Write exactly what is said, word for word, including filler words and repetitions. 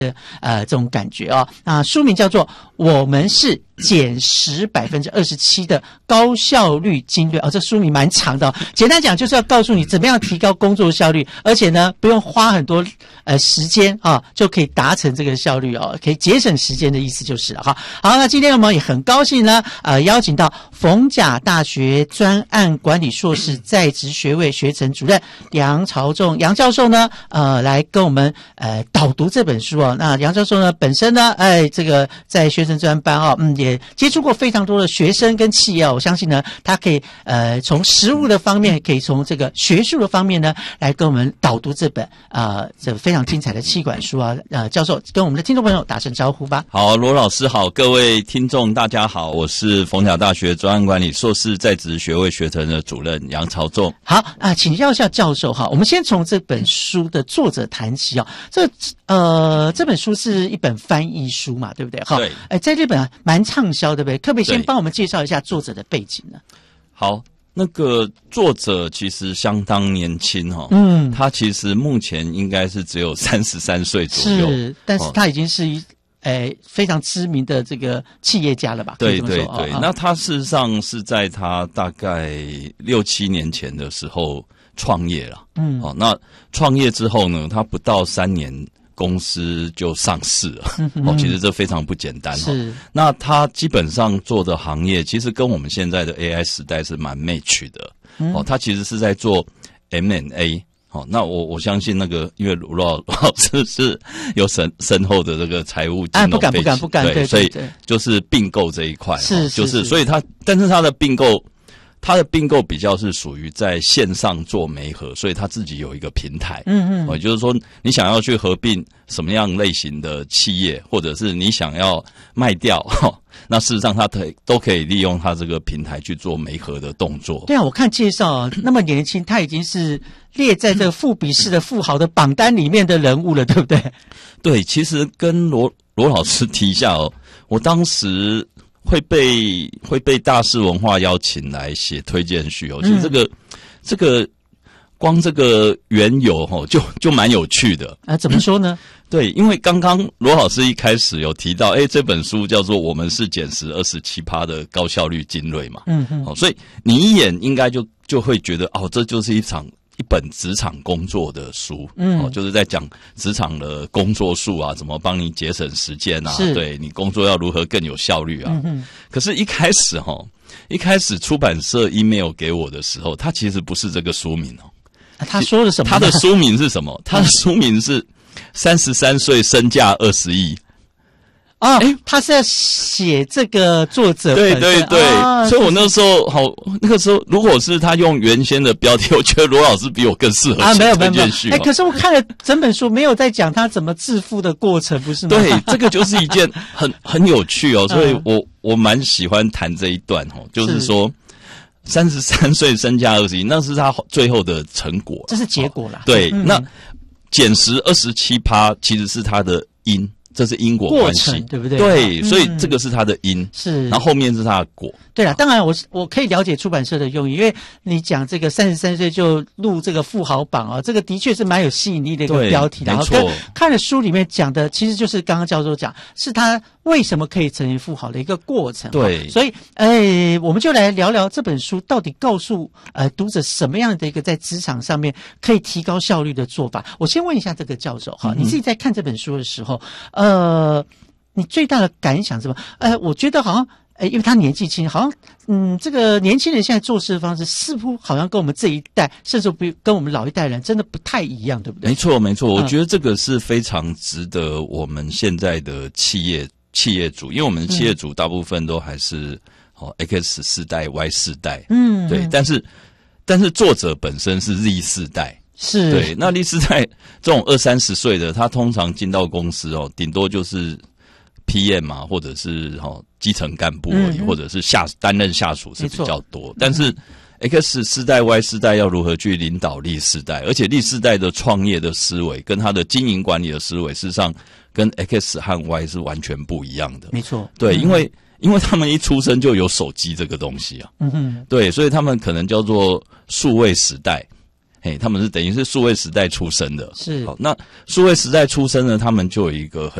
呃，这种感觉哦。那书名叫做《我们是减时百分之二十七的高效率精锐》哦，这书名蛮长的哦。简单讲就是要告诉你怎么样提高工作效率，而且呢不用花很多呃时间啊、哦，就可以达成这个效率哦，可以节省时间的意思就是了哈。好，那今天我们也很高兴呢，呃，邀请到逢甲大学专案管理硕士在职学位学程主任杨朝仲杨教授呢，呃，来跟我们呃导读这本书哦。那杨教授呢，本身呢，哎，这个在学生专班啊、哦，嗯，也接触过非常多的学生跟企业、哦，我相信呢，他可以呃从实务的方面，可以从这个学术的方面呢，来跟我们导读这本啊、呃、这非常精彩的企管书啊。呃，教授跟我们的听众朋友打声招呼吧。 好，罗老师好，各位听众大家好，我是逢甲大学专案管理硕士在职学位学程的主任杨朝仲。 好啊、呃，请教一下教授哈，我们先从这本书的作者谈起哦。这呃这本书是一本翻译书嘛，对不对？哈， 对。 哎，在日本蛮畅销，对不对？可不可以先帮我们介绍一下作者的背景呢？ 好，那个作者其实相当年轻哈、哦， 嗯， 他其实目前应该是只有三十三岁左右， 是，但是他已经是一。诶，非常知名的这个企业家了吧？ 对对对， 哦、 那他事实上是在他大概六七年前的时候创业了。嗯，哦，那创业之后呢，他不到三年公司就上市了。嗯、哦，其实这非常不简单。 是， 那他基本上做的行业其实跟我们现在的 A I 时代是蛮 match 的。嗯、哦，他其实是在做 M and A。好、哦，那我我相信那个，因为卢老老师是有深深厚的这个财务金融背景， 啊，不敢不敢不敢，对，对，对， 所以就是并购这一块， 是， 就是， 是所以他，但是他的并购，他的并购比较是属于在线上做媒合，所以他自己有一个平台，嗯嗯，也、哦、就是说，你想要去合并什么样类型的企业，或者是你想要卖掉，哦、那事实上他可以都可以利用他这个平台去做媒合的动作。 对啊，我看介绍那么年轻，他已经是列在这个富比士的富豪的榜单里面的人物了，对不对？ 对，其实跟罗罗老师提一下哦，我当时会被会被大是文化邀请来写推荐序哦，其实这个、嗯、这个光这个缘由哦，就就蛮有趣的啊。怎么说呢？ 对，因为刚刚罗老师一开始有提到，哎，这本书叫做《我们是减时 百分之二十七 的高效率精锐》嘛，嗯嗯，哦，所以你一眼应该就就会觉得，哦，这就是一场。一本职场工作的书，嗯、哦，就是在讲职场的工作术啊，怎么帮你节省时间啊，对你工作要如何更有效率啊。嗯、可是，一开始哈、哦，一开始出版社 email 给我的时候，他其实不是这个书名哦。 啊、他说了什么？ 他的书名是什么？他的书名是三十三岁身价二十亿。 哦，哎，他是在写这个作者本身， 对对对，啊、所以我那时候好，那个时候如果是他用原先的标题，我觉得罗老师比我更适合啊，没有没有没有， 哎， 可是我看了整本书，没有在讲他怎么致富的过程，不是吗？ 对，这个就是一件很很有趣哦，所以我我蛮喜欢谈这一段哦，就是说三十三岁身价二十亿，那是他最后的成果， 这是结果啦。 对， 嗯、 那减时二十七趴其实是他的因。这是因果关系， 对不对？ 对， 嗯、 所以这个是它的因， 是， 然后后面是它的果。 对了，当然我我可以了解出版社的用意，因为你讲这个三十三岁就入这个富豪榜啊，这个的确是蛮有吸引力的一个标题。然后跟看了书里面讲的，其实就是刚刚教授讲，是他为什么可以成为富豪的一个过程。 对， 所以哎，我们就来聊聊这本书到底告诉呃读者什么样的一个在职场上面可以提高效率的做法。我先问一下这个教授哈，嗯、你自己在看这本书的时候，呃。你最大的感想是什么？呃，我觉得好像，呃，因为他年纪轻，好像，嗯，这个年轻人现在做事的方式似乎好像跟我们这一代，甚至不跟我们老一代人真的不太一样，对不对？ 没错，没错，我觉得这个是非常值得我们现在的企业企业主，因为我们企业主大部分都还是哦 X 世代、Y 世代，嗯，对，但是但是作者本身是 Z 世代。 是对，那历世代这种二三十岁的，他通常进到公司哦，顶多就是 P M 嘛，或者是哦基层干部而已，嗯、或者是下担任下属是比较多。但是 X 世代、Y 世代要如何去领导历世代，而且历世代的创业的思维跟他的经营管理的思维，事实上跟 X 和 Y 是完全不一样的。 没错， 对，嗯、因为因为他们一出生就有手机这个东西啊，嗯哼，对，所以他们可能叫做数位时代。 嘿，他们是等于是数位时代出生的。 是。 好，那数位时代出生呢，他们就有一个很